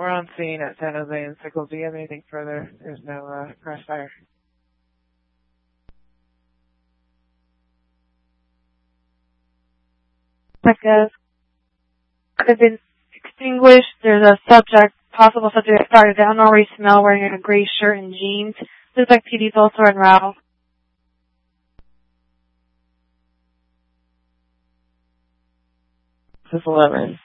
We're on scene at San Jose and Sickles. Do you have anything further? There's no crossfire. Could have been extinguished. There's a possible subject that started an already smell wearing a gray shirt and jeans. Looks like PD's also en route. This is 11.